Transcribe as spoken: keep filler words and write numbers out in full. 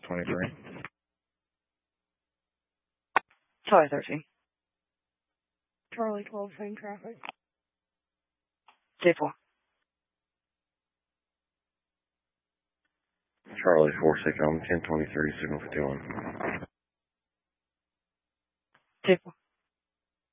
twenty-three. Charlie thirteen. Charlie twelve, same traffic. J four. Charlie four six, I'm ten twenty-three, signal fifty-one. J four.